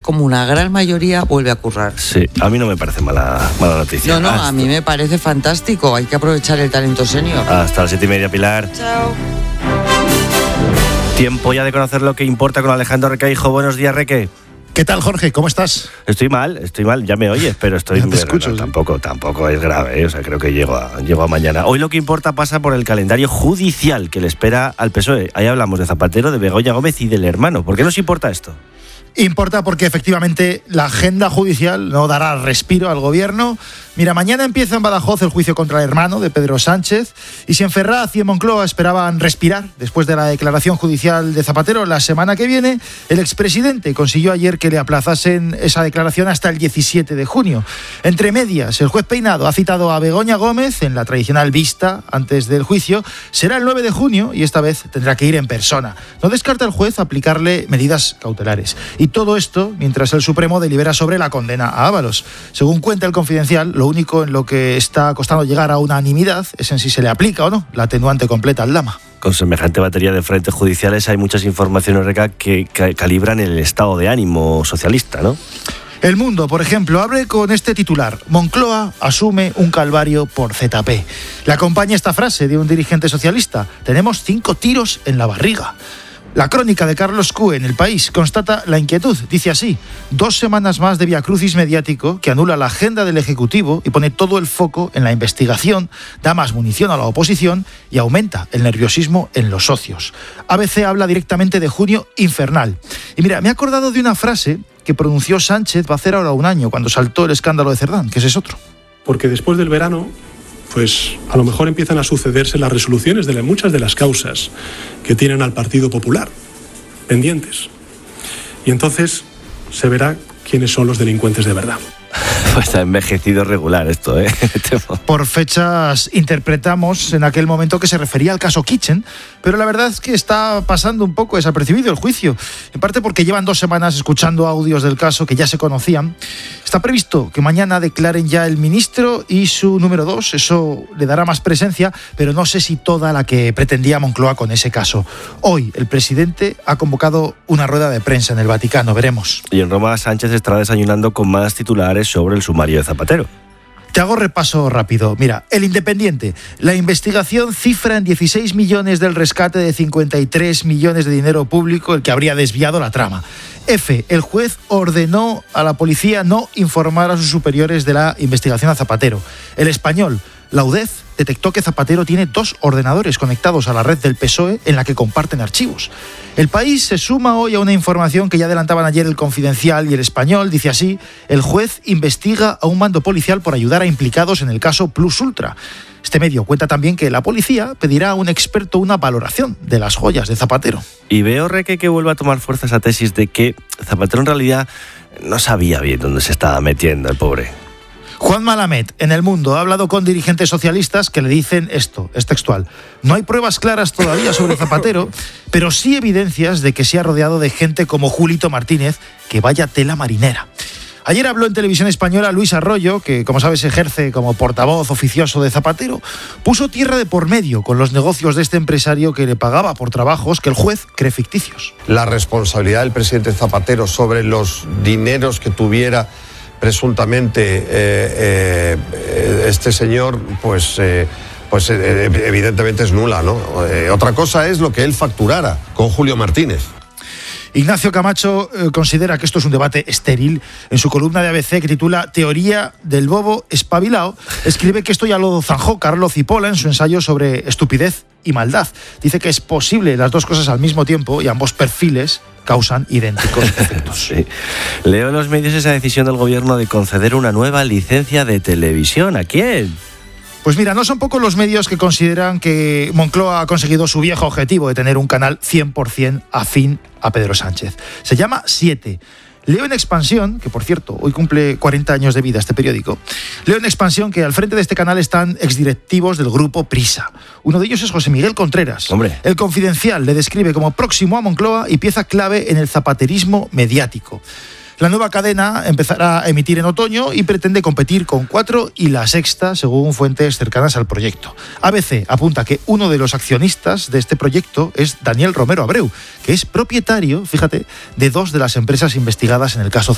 como una gran mayoría, vuelve a currar. Sí, a mí no me parece mala noticia. No, a mí me parece fantástico. Hay que aprovechar el talento senior. Hasta las 7:30, Pilar. Chao. Tiempo ya de conocer lo que importa con Alejandro Requeijo. Buenos días, Reque. ¿Qué tal, Jorge? ¿Cómo estás? Estoy mal, ya me oyes, pero estoy... Ya te escucho, ¿sí? Tampoco es grave, o sea, creo que llego a mañana. Hoy lo que importa pasa por el calendario judicial que le espera al PSOE. Ahí hablamos de Zapatero, de Begoña Gómez y del hermano. ¿Por qué nos importa esto? Importa porque efectivamente la agenda judicial no dará respiro al gobierno. Mira, mañana empieza en Badajoz el juicio contra el hermano de Pedro Sánchez, y si en Ferraz y en Moncloa esperaban respirar después de la declaración judicial de Zapatero la semana que viene, el expresidente consiguió ayer que le aplazasen esa declaración hasta el 17 de junio. Entre medias, el juez Peinado ha citado a Begoña Gómez en la tradicional vista antes del juicio. Será el 9 de junio y esta vez tendrá que ir en persona. No descarta el juez aplicarle medidas cautelares. Y todo esto mientras el Supremo delibera sobre la condena a Ábalos. Según cuenta El Confidencial, lo único en lo que está costando llegar a unanimidad es en si se le aplica o no la atenuante completa al Lama. Con semejante batería de frentes judiciales hay muchas informaciones, Reca, que calibran el estado de ánimo socialista, ¿no? El Mundo, por ejemplo, abre con este titular: Moncloa asume un calvario por ZP. Le acompaña esta frase de un dirigente socialista: tenemos 5 tiros en la barriga. La crónica de Carlos Cue en El País constata la inquietud. Dice así: 2 semanas más de viacrucis mediático que anula la agenda del Ejecutivo y pone todo el foco en la investigación, da más munición a la oposición y aumenta el nerviosismo en los socios. ABC habla directamente de junio infernal. Y mira, me he acordado de una frase que pronunció Sánchez va a hacer ahora un año, cuando saltó el escándalo de Cerdán, que ese es otro. Porque después del verano, pues a lo mejor empiezan a sucederse las resoluciones de muchas de las causas que tienen al Partido Popular pendientes. Y entonces se verá quiénes son los delincuentes de verdad. Pues ha envejecido regular esto, ¿eh? Por fechas interpretamos en aquel momento que se refería al caso Kitchen, pero la verdad es que está pasando un poco desapercibido el juicio, en parte porque llevan 2 semanas escuchando audios del caso que ya se conocían. Está previsto que mañana declaren ya el ministro y su número 2, eso le dará más presencia, pero no sé si toda la que pretendía Moncloa con ese caso. Hoy el presidente ha convocado una rueda de prensa en el Vaticano, veremos. Y en Roma Sánchez estará desayunando con más titulares sobre el sumario de Zapatero. Te hago repaso rápido. Mira, El Independiente. La investigación cifra en 16 millones del rescate de 53 millones de dinero público el que habría desviado la trama. F. El juez ordenó a la policía no informar a sus superiores de la investigación a Zapatero. El Español. La UDEF detectó que Zapatero tiene 2 ordenadores conectados a la red del PSOE en la que comparten archivos. El País se suma hoy a una información que ya adelantaban ayer El Confidencial y El Español. Dice así: el juez investiga a un mando policial por ayudar a implicados en el caso Plus Ultra. Este medio cuenta también que la policía pedirá a un experto una valoración de las joyas de Zapatero. Y veo, Reque, que vuelve a tomar fuerza esa tesis de que Zapatero en realidad no sabía bien dónde se estaba metiendo el pobre. Juan Malamet, en El Mundo, ha hablado con dirigentes socialistas que le dicen esto, es textual: no hay pruebas claras todavía sobre Zapatero, pero sí evidencias de que se ha rodeado de gente como Julito Martínez, que vaya tela marinera. Ayer habló en Televisión Española Luis Arroyo, que como sabes ejerce como portavoz oficioso de Zapatero. Puso tierra de por medio con los negocios de este empresario que le pagaba por trabajos que el juez cree ficticios. La responsabilidad del presidente Zapatero sobre los dineros que tuviera presuntamente este señor, pues evidentemente es nula, ¿no? Otra cosa es lo que él facturara con Julio Martínez. Ignacio Camacho considera que esto es un debate estéril. En su columna de ABC, que titula Teoría del bobo espabilado, escribe que esto ya lo zanjó Carlo Cipolla en su ensayo sobre estupidez y maldad. Dice que es posible las 2 cosas al mismo tiempo y ambos perfiles causan idénticos efectos. Sí. Leo en los medios esa decisión del gobierno de conceder una nueva licencia de televisión. ¿A quién? Pues mira, no son pocos los medios que consideran que Moncloa ha conseguido su viejo objetivo de tener un canal 100% afín a Pedro Sánchez. Se llama 7. Leo en Expansión, que por cierto, hoy cumple 40 años de vida este periódico. Leo en Expansión que al frente de este canal están exdirectivos del grupo Prisa. Uno de ellos es José Miguel Contreras. Hombre. El Confidencial le describe como próximo a Moncloa y pieza clave en el zapaterismo mediático. La nueva cadena empezará a emitir en otoño y pretende competir con 4 y La Sexta, según fuentes cercanas al proyecto. ABC apunta que uno de los accionistas de este proyecto es Daniel Romero Abreu, que es propietario, fíjate, de 2 de las empresas investigadas en el caso